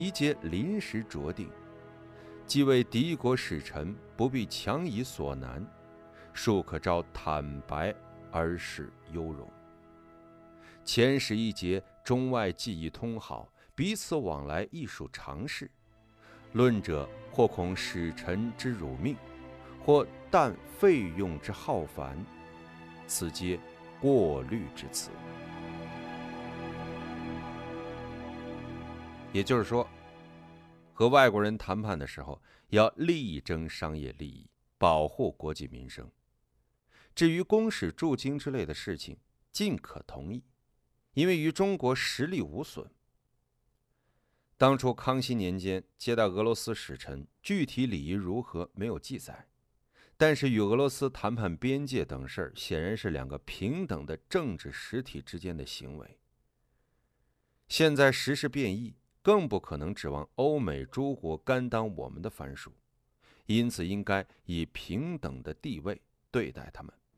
一皆临时酌定，即为敌国使臣，不必强以所难，庶可照坦白而使优容。遣使一节，中外技艺通好，彼此往来亦属常事。论者或恐使臣之辱命，或但费用之浩繁，此皆过虑之词。也就是说，和外国人谈判的时候，要力争商业利益，保护国计民生。至于公使驻京之类的事情，尽可同意，因为于中国实力无损。当初康熙年间接待俄罗斯使臣，具体礼仪如何没有记载，但是与俄罗斯谈判边界等事显然是两个平等的政治实体之间的行为。现在时势变异，更不可能指望欧美诸国甘当我们的藩属，因此应该以平等的地位对待他们。